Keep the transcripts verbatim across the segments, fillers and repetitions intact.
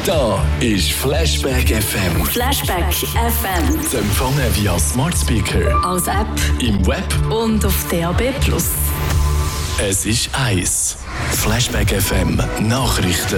Da ist Flashback F M. Flashback F M. Zu empfangen via Smart Speaker, Als App im Web und auf D A B plus. Es ist eins. Flashback F M Nachrichten.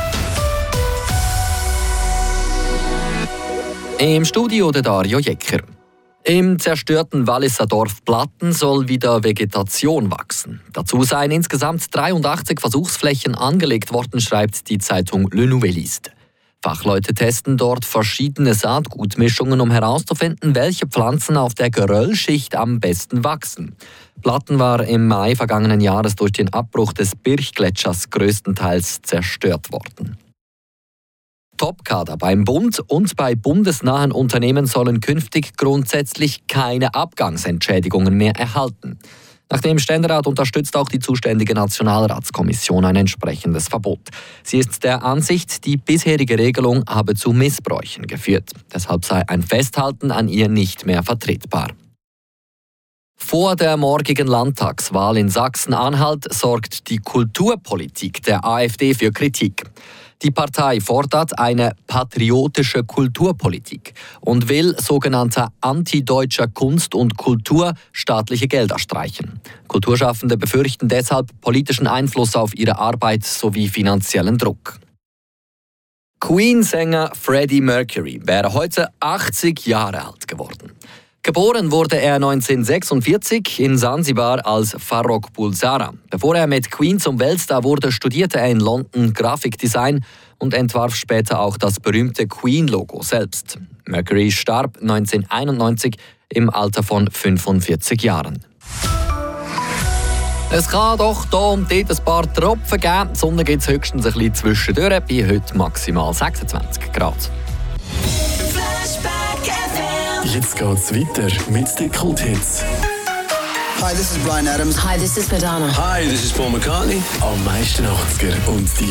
Im Studio der Dario Jecker. Im zerstörten Walliser Dorf Platten soll wieder Vegetation wachsen. Dazu seien insgesamt dreiundachtzig Versuchsflächen angelegt worden, schreibt die Zeitung Le Nouvelliste. Fachleute testen dort verschiedene Saatgutmischungen, um herauszufinden, welche Pflanzen auf der Geröllschicht am besten wachsen. Platten war im Mai vergangenen Jahres durch den Abbruch des Birchgletschers größtenteils zerstört worden. Topkader beim Bund und bei bundesnahen Unternehmen sollen künftig grundsätzlich keine Abgangsentschädigungen mehr erhalten. Nach dem Ständerat unterstützt auch die zuständige Nationalratskommission ein entsprechendes Verbot. Sie ist der Ansicht, die bisherige Regelung habe zu Missbräuchen geführt. Deshalb sei ein Festhalten an ihr nicht mehr vertretbar. Vor der morgigen Landtagswahl in Sachsen-Anhalt sorgt die Kulturpolitik der AfD für Kritik. Die Partei fordert eine patriotische Kulturpolitik und will sogenannter antideutscher Kunst und Kultur staatliche Gelder streichen. Kulturschaffende befürchten deshalb politischen Einfluss auf ihre Arbeit sowie finanziellen Druck. Queen-Sänger Freddie Mercury wäre heute achtzig Jahre alt geworden. Geboren wurde er neunzehnhundertsechsundvierzig in Sansibar als Farrokh Bulsara. Bevor er mit Queen zum Weltstar wurde, studierte er in London Grafikdesign und entwarf später auch das berühmte Queen-Logo selbst. Mercury starb neunzehnhunderteinundneunzig im Alter von fünfundvierzig Jahren. Es kann doch hier und dort ein paar Tropfen geben. Die Sonne gibt es höchstens ein bisschen zwischendurch, bei heute maximal sechsundzwanzig Grad. Jetzt geht's weiter mit den Kulthits. Hi, this is Bryan Adams. Hi, this is Madonna. Hi, this is Paul McCartney. Am meisten achtziger und die